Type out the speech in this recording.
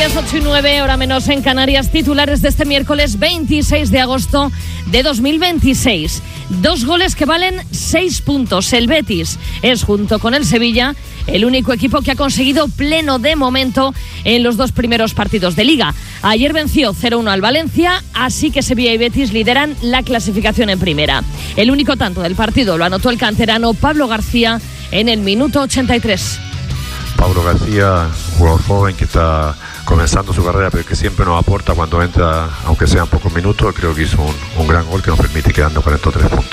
días, 8:09, hora menos en Canarias. Titulares de este miércoles 26 de agosto de 2026. 2 goles que valen 6 puntos. El Betis es, junto con el Sevilla, el único equipo que ha conseguido pleno de momento en los 2 primeros partidos de Liga. Ayer venció 0-1 al Valencia, así que Sevilla y Betis lideran la clasificación en primera. El único tanto del partido lo anotó el canterano Pablo García en el minuto 83. Pablo García, jugador joven que está comenzando su carrera, pero que siempre nos aporta cuando entra, aunque sean pocos minutos. Creo que hizo un gran gol que nos permite quedarnos con estos 3 puntos.